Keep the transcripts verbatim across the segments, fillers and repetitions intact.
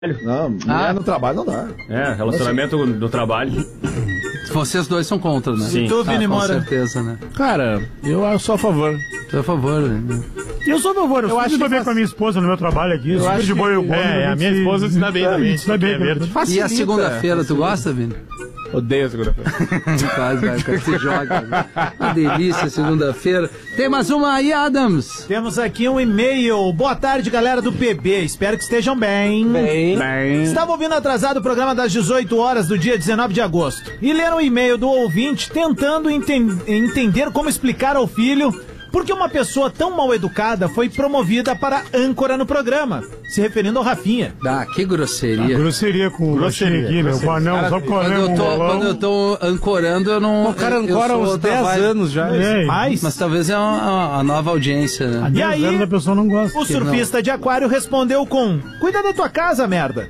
Não, mulher ah. no trabalho não dá. É, relacionamento do trabalho. Vocês dois são contra, né? Sim. Tu, Vini, ah, com certeza, né? Cara, eu sou a favor. Tô a favor, né? Eu sou a favor. Eu, eu acho que bem faz... com a minha esposa no meu trabalho aqui. Eu acho de boa, eu é, a minha esposa se dá bem também. Se dá bem, verde. E a segunda-feira, tu gosta, Vini? Odeio a segunda-feira. Quase, vai, cara, se joga. Né? Uma delícia, segunda-feira. Tem mais uma aí, Adams. Temos aqui um e-mail. Boa tarde, galera do P B. Espero que estejam bem. Bem. bem. Estava ouvindo atrasado o programa das dezoito horas do dia dezenove de agosto. E leram um e-mail do ouvinte tentando enten- entender como explicar ao filho porque uma pessoa tão mal educada foi promovida para âncora no programa, se referindo ao Rafinha. Ah, que grosseria. Ah, grosseria com grosseria aqui, meu. Não, só quando, eu tô, quando eu tô ancorando, eu não... O cara ancora há uns dez anos já. É, mas, mas talvez é uma, uma nova audiência, né? Há dez anos a pessoa não gosta. O surfista não. de aquário respondeu com: cuida da tua casa, merda.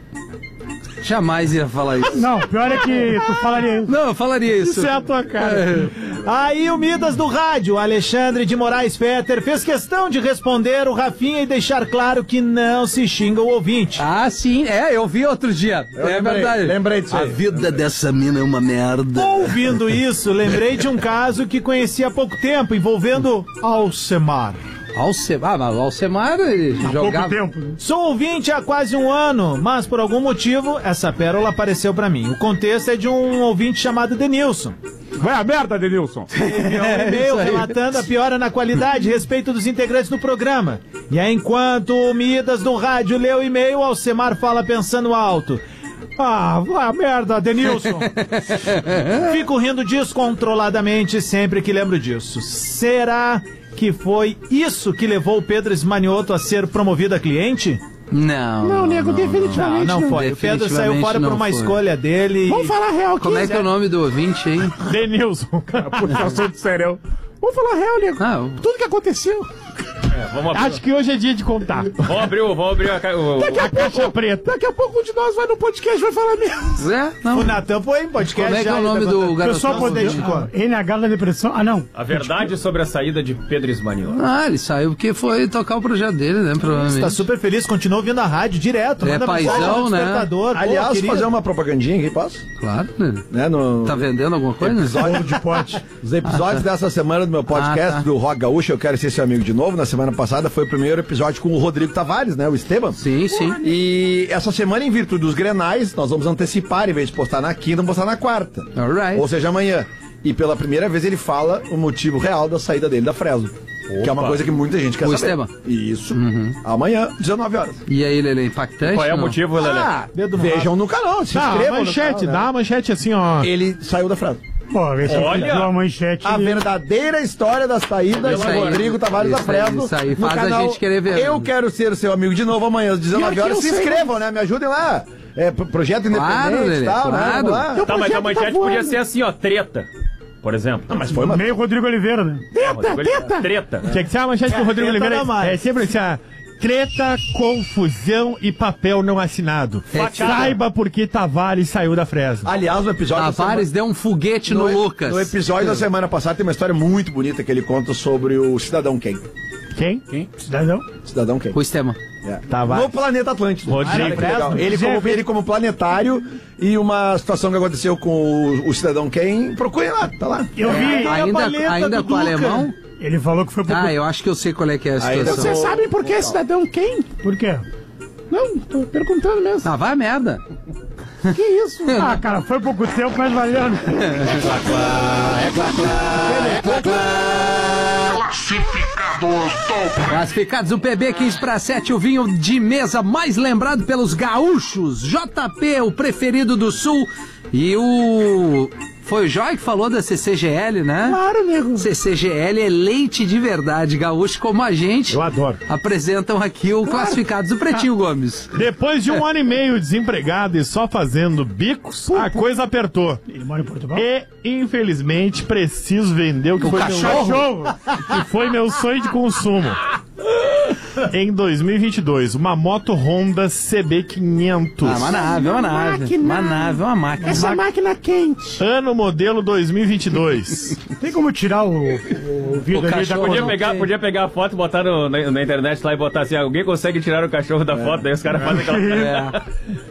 Jamais ia falar isso. Não, pior é que tu falaria isso. Não, eu falaria isso. Isso é a tua cara. É. Aí o Midas do rádio, Alexandre de Moraes Fetter, fez questão de responder o Rafinha e deixar claro que não se xinga o ouvinte. Ah, sim. É, eu vi outro dia. Eu é lembrei, verdade. Lembrei disso aí. A vida dessa mina é uma merda. Ouvindo isso, lembrei de um caso que conheci há pouco tempo, envolvendo Alcemar. Alcemar, ah, mas o Alcemar ele há jogava... pouco tempo. Sou ouvinte há quase um ano, mas por algum motivo essa pérola apareceu pra mim. O contexto é de um ouvinte chamado Denilson. Vai a merda, Denilson! Enviou um e-mail relatando a piora na qualidade e respeito dos integrantes do programa. E aí, enquanto o Midas do rádio lê o e-mail, o Alcemar fala pensando alto: ah, vai a merda, Denilson! Fico rindo descontroladamente sempre que lembro disso. Será que foi isso que levou o Pedro Esmanioto a ser promovido a cliente? Não. Não, nego, definitivamente não. Não, não foi. O Pedro saiu fora por uma foi. escolha dele. Vamos falar real aqui. Como é que é o nome do ouvinte, hein? Denilson. Cara, puxa, assunto sério. Vamos falar real, nego. Ah, tudo que aconteceu. É, vamos abrir. Acho que hoje é dia de contar. Vamos abrir, vamos abrir a, ca... o, daqui a, a pouco, caixa preta. Daqui a pouco um de nós vai no podcast e vai falar mesmo. É? Não. O Natan foi em podcast. Como é que é o nome do garoto? Pessoal poder... Ah, N H da depressão. Ah, não. A verdade sobre a saída de Pedro Esmanioto. Ah, ele saiu porque foi tocar o projeto dele, né? Provavelmente. Está super feliz, continua ouvindo a rádio direto. É paizão, né? Pô, aliás, queria... fazer uma propagandinha aqui, posso? Claro, né? né? No... Tá vendendo alguma coisa? Episódio de pote. Os episódios ah, tá. dessa semana do meu podcast, ah, tá. do Rock Gaúcho, Eu Quero Ser Seu Amigo de Novo. Na semana passada foi o primeiro episódio com o Rodrigo Tavares, né? O Esteban. Sim, sim. E essa semana, em virtude dos Grenais, nós vamos antecipar, em vez de postar na quinta, vamos postar na quarta. Alright. Ou seja, amanhã. E pela primeira vez ele fala o motivo real da saída dele da Fresno. Opa. Que é uma coisa que muita gente quer o saber. Esteban. Isso. Uhum. Amanhã, dezenove horas. E aí, Lelê, impactante? Qual é o não? motivo, Lelê? Ah, vejam no canal, se tá, inscrevam manchete, no canal, né? dá a manchete assim, ó. Ele saiu da Fresno. Pô, esse olha a manchete. A verdadeira história da saída de Rodrigo Tavares da Fresno. Isso aí faz canal, a gente querer ver. Eu quero ser seu amigo de novo amanhã às dezenove horas. Se inscrevam, né? Me ajudem lá. É, projeto claro, independente e tal, claro. né? Tá, mas a manchete tá podia ser assim, ó, treta. Por exemplo. Não, mas foi uma... meio Rodrigo Oliveira, né? Teta, teta. Treta. Tinha que ser a manchete do Rodrigo Oliveira. É sempre assim, ah, treta, confusão e papel não assinado. É, saiba por que Tavares saiu da Fresno. Aliás, no episódio... Tavares semana... deu um foguete no, no Lucas. No episódio da semana passada tem uma história muito bonita que ele conta sobre o Cidadão Quem. Quem? Quem? Cidadão? Cidadão Quem? O Esteban. É. No planeta Atlântico. Rodrigo. Ah, ele, como, ele como planetário e uma situação que aconteceu com o, o Cidadão Quem. Procurem lá, tá lá. Eu vi. É, ainda ainda com o alemão? Ele falou que foi por... Ah, eu acho que eu sei qual é que é a situação. Vocês sabem por que Cidadão Quem? Por quê? Não, tô perguntando mesmo. Ah, vai a merda. Que isso? Ah, cara, foi pouco tempo, mas valendo. É clá, clá, é clá, clá, é clá, clá. Classificados do... Classificados do P B quinze para sete, o vinho de mesa mais lembrado pelos gaúchos. J P, o preferido do Sul. E o... Foi o Joy que falou da C C G L, né? Claro, nego. C C G L é leite de verdade. Gaúcho como a gente. Eu adoro. Apresentam aqui o claro. Classificados do Pretinho Gomes. Depois de um ano e meio desempregado e só fazendo bicos, pô, a pô. coisa apertou. Ele mora em Portugal? E, infelizmente, preciso vender o que o foi cachorro. meu cachorro. Que foi meu sonho de consumo. em dois mil e vinte e dois, uma moto Honda C B quinhentos. Ah, uma nave, uma nave. Uma nave, uma máquina. Essa máquina quente. Ano modelo dois mil e vinte e dois. Tem como tirar o, o vídeo ali da Podia pegar, podia pegar a foto e botar no, na, na internet lá e botar assim, alguém consegue tirar o cachorro da foto, daí os caras fazem aquela... É.